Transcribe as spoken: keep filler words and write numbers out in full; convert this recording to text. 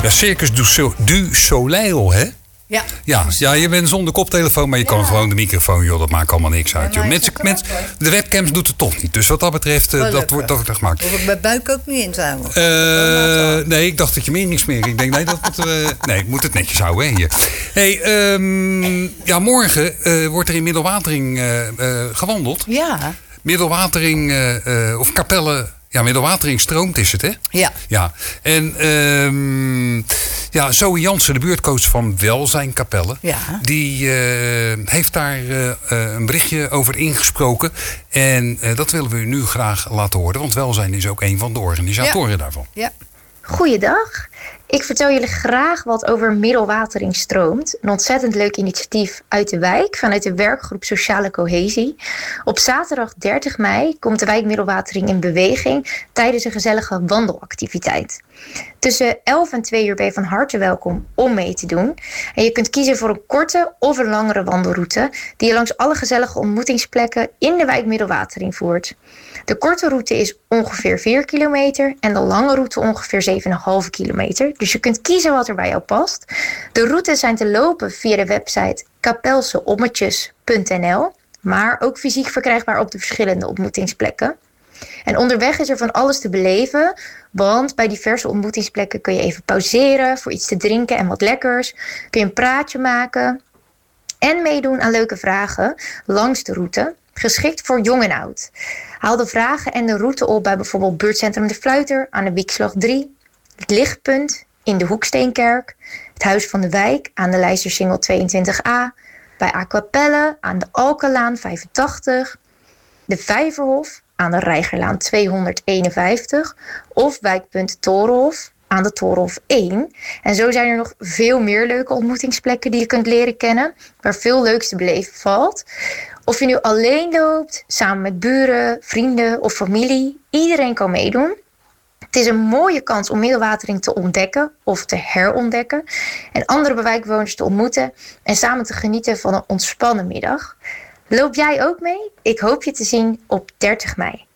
Ja, Circus du, so- du Soleil, hè? Ja. Ja, ja, je bent zonder koptelefoon, maar je kan Ja. gewoon de microfoon, joh. Dat maakt allemaal niks uit, Ja, joh. maar Mensen, is het mensen, erop, de webcams doet het toch niet. Dus wat dat betreft, uh, dat Gelukkig. wordt dat wordt gemaakt. Hoef ik mijn buik ook niet in te houden. Uh, nee, ik dacht dat je meer niks meer. Ik denk, nee, dat moet, uh, nee, ik moet het netjes houden, hè, hier. Hey, um, ja, morgen uh, wordt er in Middelwatering uh, uh, gewandeld. Ja. Middelwatering, uh, uh, of Capelle... Ja, Middelwatering stroomt is het, hè? Ja. Ja. En um, ja, Zoe Jansen, de buurtcoach van Welzijn Capelle... Ja. die uh, heeft daar uh, uh, een berichtje over ingesproken. En uh, dat willen we u nu graag laten horen. Want Welzijn is ook een van de organisatoren ja. daarvan. Ja. Goeiedag. Ik vertel jullie graag wat over Middelwatering stroomt. Een ontzettend leuk initiatief uit de wijk vanuit de werkgroep Sociale Cohesie. Op zaterdag dertig mei komt de wijk Middelwatering in beweging tijdens een gezellige wandelactiviteit. Tussen elf en twee uur ben je van harte welkom om mee te doen. En je kunt kiezen voor een korte of een langere wandelroute die je langs alle gezellige ontmoetingsplekken in de wijk Middelwatering voert. De korte route is ongeveer vier kilometer en de lange route ongeveer zeven komma vijf kilometer. Dus je kunt kiezen wat er bij jou past. De routes zijn te lopen via de website kapelseommetjes punt n l, maar ook fysiek verkrijgbaar op de verschillende ontmoetingsplekken. En onderweg is er van alles te beleven, want bij diverse ontmoetingsplekken kun je even pauzeren voor iets te drinken en wat lekkers. Kun je een praatje maken en meedoen aan leuke vragen langs de route. Geschikt voor jong en oud. Haal de vragen en de route op bij bijvoorbeeld buurtcentrum De Fluiter aan de Wiekslag drie, het Lichtpunt in de Hoeksteenkerk, het Huis van de Wijk aan de Leidsersingel tweeëntwintig a, bij Aquapelle aan de Alkenlaan vijfentachtig, de Vijverhof aan de Reigerlaan tweehonderdeenenvijftig of wijkpunt Torenhof aan de Torenhof één. En zo zijn er nog veel meer leuke ontmoetingsplekken die je kunt leren kennen, waar veel leuks te beleven valt. Of je nu alleen loopt, samen met buren, vrienden of familie, iedereen kan meedoen. Het is een mooie kans om Middelwatering te ontdekken of te herontdekken en andere wijkbewoners te ontmoeten en samen te genieten van een ontspannen middag. Loop jij ook mee? Ik hoop je te zien op dertig mei.